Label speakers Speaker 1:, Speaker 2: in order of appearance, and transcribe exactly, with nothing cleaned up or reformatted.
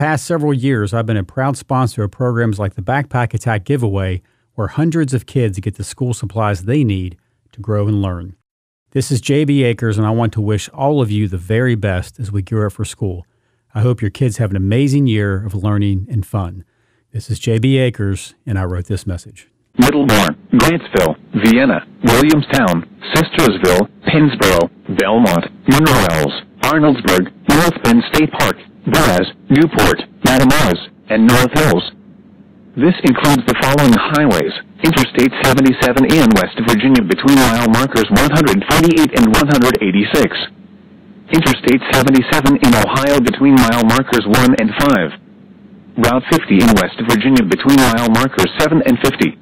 Speaker 1: Past several years, I've been a proud sponsor of programs like the Backpack Attack Giveaway, where hundreds of kids get the school supplies they need to grow and learn. This is J B Akers, and I want to wish all of you the very best as we gear up for school. I hope your kids have an amazing year of learning and fun. This is J B Akers, and I wrote this message.
Speaker 2: Middleburn, Grantsville, Vienna, Williamstown, Sistersville, Pennsboro, Belmont, Monroe Wells, Arnoldsburg, North Bend State Park, Burras, Newport, Matamoros, and North Hills. This includes the following highways: Interstate seventy-seven in West Virginia between mile markers one forty-eight and one eighty-six. Interstate seventy-seven in Ohio between mile markers one and five. Route fifty in West Virginia between mile markers seven and fifty.